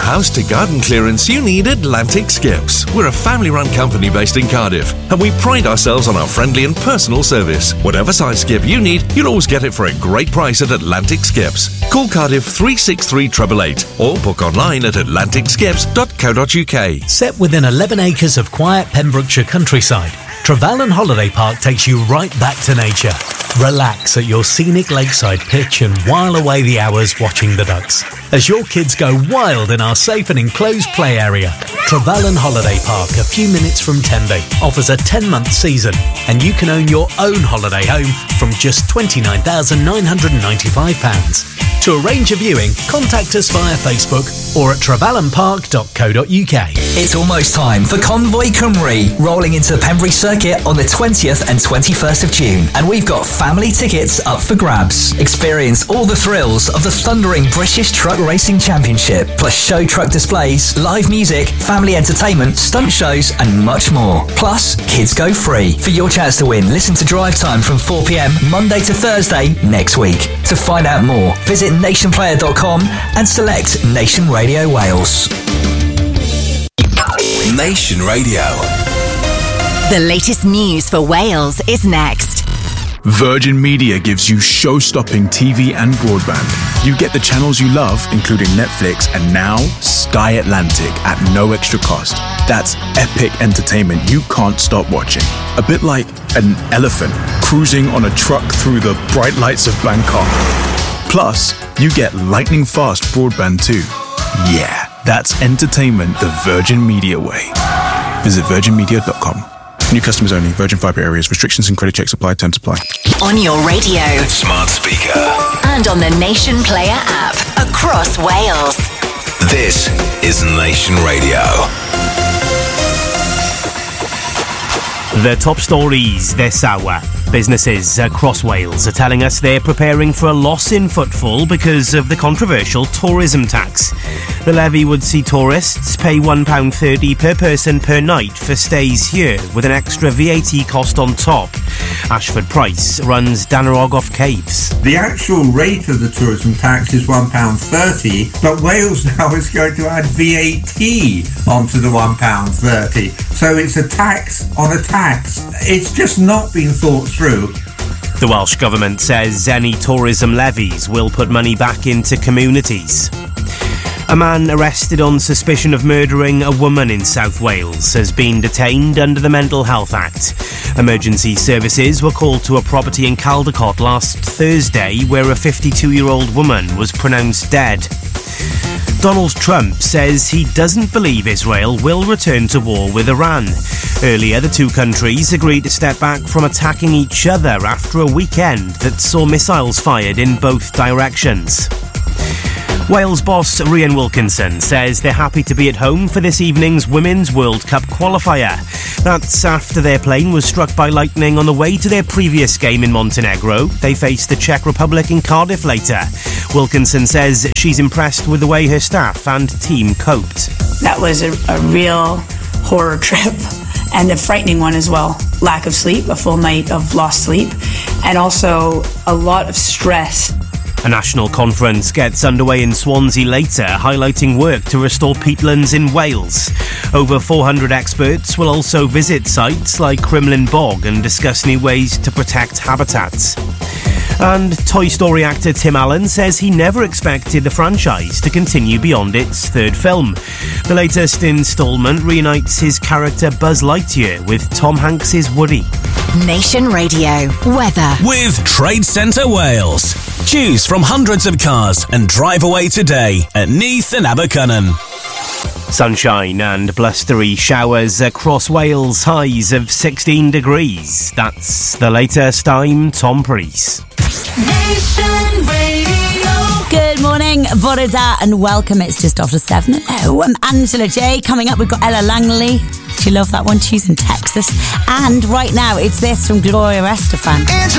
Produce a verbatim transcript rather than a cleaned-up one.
house to garden clearance, you need Atlantic Skips. We're a family-run company based in Cardiff, and we pride ourselves on our friendly and personal service. Whatever size skip you need, you'll always get it for a great price at Atlantic Skips. Call Cardiff three six three eight eight eight or book online at atlantic skips dot co dot uk. Set within eleven acres of quiet Pembrokeshire countryside, Trevelyan Holiday Park takes you right back to nature. Relax at your scenic lakeside pitch and while away the hours watching the ducks as your kids go wild in our safe and enclosed play area. Trevelyan Holiday Park, a few minutes from Tenby, offers a ten-month season, and you can own your own holiday home from just twenty-nine thousand nine hundred ninety-five pounds. To arrange a viewing, contact us via Facebook or at trevelyan park dot co dot uk. It's almost time for Convoy Cymru, rolling into the Pembrey Circuit on the twentieth and twenty-first of June, and we've got family tickets up for grabs. Experience all the thrills of the thundering British Truck Racing Championship, plus show truck displays, live music, family entertainment, stunt shows, and much more. Plus, kids go free. For your chance to win, listen to Drive Time from four p.m. Monday to Thursday next week. To find out more, visit nation player dot com and select Nation Radio Wales. Nation Radio. The latest news for Wales is next. Virgin Media gives you show-stopping T V and broadband. You get the channels you love, including Netflix, and now Sky Atlantic at no extra cost. That's epic entertainment you can't stop watching. A bit like an elephant cruising on a truck through the bright lights of Bangkok. Plus, you get lightning-fast broadband too. Yeah, that's entertainment the Virgin Media way. Visit virgin media dot com. New customers only. Virgin Fibre areas. Restrictions and credit checks apply. Terms apply. On your radio. Smart speaker. And on the Nation Player app. Across Wales. This is Nation Radio. The top stories this hour. Businesses across Wales are telling us they're preparing for a loss in footfall because of the controversial tourism tax. The levy would see tourists pay one pound thirty per person per night for stays here, with an extra V A T cost on top. Ashford Price runs Danarogov Caves. The actual rate of the tourism tax is one pound thirty, but Wales now is going to add V A T onto the one pound thirty. So it's a tax on a tax. It's just not been thought through. The Welsh Government says any tourism levies will put money back into communities. A man arrested on suspicion of murdering a woman in South Wales has been detained under the Mental Health Act. Emergency services were called to a property in Caldecott last Thursday where a fifty-two-year-old woman was pronounced dead. Donald Trump says he doesn't believe Israel will return to war with Iran. Earlier, the two countries agreed to step back from attacking each other after a weekend that saw missiles fired in both directions. Wales boss Rhian Wilkinson says they're happy to be at home for this evening's Women's World Cup qualifier. That's after their plane was struck by lightning on the way to their previous game in Montenegro. They face the Czech Republic in Cardiff later. Wilkinson says she's impressed with the way her staff and team coped. That was a, a real horror trip and a frightening one as well. Lack of sleep, a full night of lost sleep, and also a lot of stress. A national conference gets underway in Swansea later, highlighting work to restore peatlands in Wales. Over four hundred experts will also visit sites like Crymlyn Bog and discuss new ways to protect habitats. And Toy Story actor Tim Allen says he never expected the franchise to continue beyond its third film. The latest instalment reunites his character Buzz Lightyear with Tom Hanks's Woody. Nation Radio weather with Trade Centre Wales. Choose from hundreds of cars and drive away today at Neath and Abercynon. Sunshine and blustery showers across Wales, highs of sixteen degrees. That's the latest. I'm Tom Preece. Nation Radio. Good morning, bore da, and welcome. It's just after seven. Oh, I'm Angela J. Coming up, we've got Ella Langley. Do you love that one? She's in Texas. And right now, it's this from Gloria Estefan. Angela.